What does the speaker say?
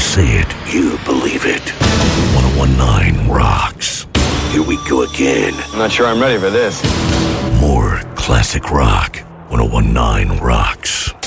say it, you believe it. 1019 rocks. Here we go again. I'm not sure I'm ready for this. More classic rock. 1019 rocks.